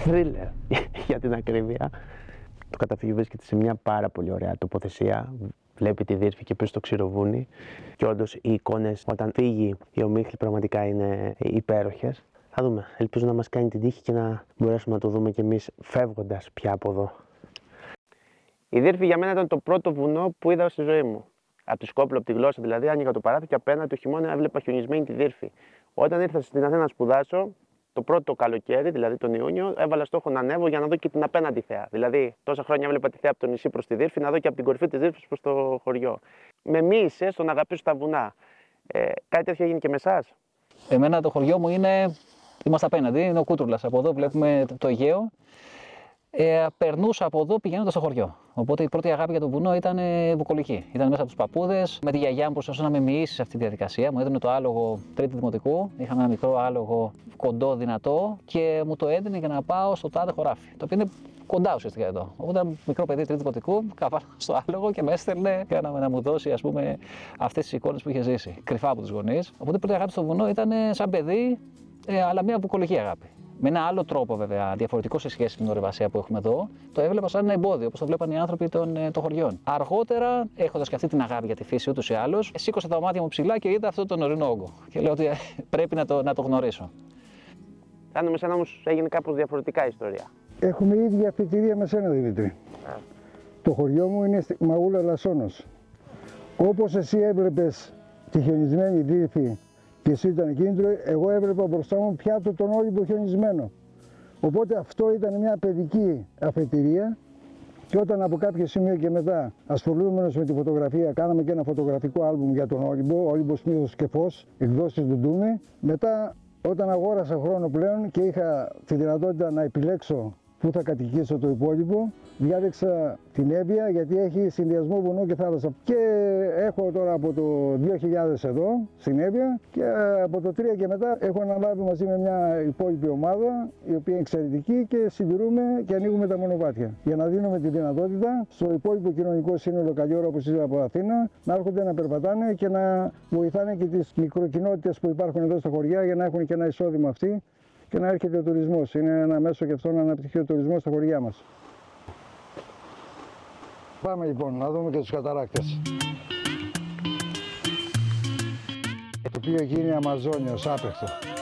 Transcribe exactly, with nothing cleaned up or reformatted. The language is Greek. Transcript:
Θρίλερ για την ακρίβεια. Το καταφύγιο βρίσκεται σε μια πάρα πολύ ωραία τοποθεσία. Βλέπει τη Δύρφη και πίσω στο ξηροβούνι. Και όντως οι εικόνες όταν φύγει η ομίχλη πραγματικά είναι υπέροχες. Θα δούμε. Ελπίζω να μας κάνει την τύχη και να μπορέσουμε να το δούμε κι εμείς φεύγοντας πια από εδώ. Η Δύρφη για μένα ήταν το πρώτο βουνό που είδα στη ζωή μου. Από τη Σκόπελο, από τη γλώσσα δηλαδή, άνοιγα το παράθυρο και απέναντι το χειμώνα έβλεπα χιονισμένη τη Δύρφη. Όταν ήρθα στην Αθήνα να σπουδάσω, το πρώτο καλοκαίρι, δηλαδή τον Ιούνιο, έβαλα στόχο να ανέβω για να δω και την απέναντι θέα. Δηλαδή, τόσα χρόνια έβλεπα τη θέα από το νησί προς τη Δύρφη, να δω και από την κορυφή της Δύρφης προς το χωριό. Με μοίησε στο να αγαπήσω τα βουνά. Ε, κάτι τέτοιο έγινε και με εσάς? Εμένα το χωριό μου είναι. Είμαστε απέναντι, είναι ο Κούτρουλας. Από εδώ βλέπουμε το Αιγαίο. Ε, περνούσα από εδώ πηγαίνοντας στο χωριό. Οπότε η πρώτη αγάπη για το βουνό ήταν ε, βουκολική. Ήταν μέσα από τους παππούδες. Με τη γιαγιά μου προσπαθούσα να με μοιήσει σε αυτή τη διαδικασία. Μου έδινε το άλογο τρίτη δημοτικού. Είχαμε ένα μικρό άλογο κοντό, δυνατό και μου το έδινε για να πάω στο τάδε χωράφι. Το οποίο είναι κοντά ουσιαστικά εδώ. Οπότε ένα μικρό παιδί τρίτη δημοτικού, καβάλα στο άλογο και με έστελνε για να, να μου δώσει ας πούμε αυτές τις εικόνες που είχε ζήσει. Κρυφά από τους γονείς. Οπότε η πρώτη αγάπη στο βουνό ήταν σαν παιδί, ε, αλλά μια βουκολική αγάπη. Με ένα άλλο τρόπο βέβαια, διαφορετικό σε σχέση με την ορειβασία που έχουμε εδώ, το έβλεπα σαν ένα εμπόδιο, όπως το βλέπαν οι άνθρωποι των, των χωριών. Αργότερα, έχοντας και αυτή την αγάπη για τη φύση ούτως ή άλλως, σήκωσα τα μάτια μου ψηλά και είδα αυτό τον ορεινό όγκο. Και λέω ότι πρέπει να το, να το γνωρίσω. Θάνο, με σένα όμως έγινε κάπως διαφορετικά η ιστορία. Έχουμε ίδια αφιτηρία με σένα, Δημήτρη. Yeah. Το χωριό μου είναι στη Μαγούλα Λασσόνος. Όπως εσύ έβλεπες τη χιονισμένη Δύρφη και εσύ ήταν κίνητρο, εγώ έβλεπα μπροστά μου πιάτο τον Όλυμπο χιονισμένο. Οπότε αυτό ήταν μια παιδική αφετηρία και όταν από κάποιο σημείο και μετά, ασχολούμενος με τη φωτογραφία, κάναμε και ένα φωτογραφικό άλμπουμ για τον Όλυμπο, Όλυμπος Μύθος και Φως, εκδόσεις του Ντούμη. Μετά, όταν αγόρασα χρόνο πλέον και είχα τη δυνατότητα να επιλέξω πού θα κατοικήσω το υπόλοιπο, διάλεξα την Εύβοια γιατί έχει συνδυασμό βουνό και θάλασσα. Και έχω τώρα από το δύο χιλιάδες εδώ στην Εύβοια και από το τρία και μετά έχω αναλάβει μαζί με μια υπόλοιπη ομάδα η οποία είναι εξαιρετική και συντηρούμε και ανοίγουμε τα μονοπάτια. Για να δίνουμε τη δυνατότητα στο υπόλοιπο κοινωνικό σύνολο Καλλιόρα, όπως είσαι από Αθήνα, να έρχονται να περπατάνε και να βοηθάνε και τις μικροκοινότητες που υπάρχουν εδώ στα χωριά για να έχουν και ένα εισόδημα αυτοί και να έρχεται ο τουρισμός. Είναι ένα μέσο και αυτό να αναπτυχθεί ο τουρισμός στα χωριά μας. Πάμε λοιπόν να δούμε και τους καταράκτες. Το οποίο γίνει Αμαζόνιος, άπεχτο.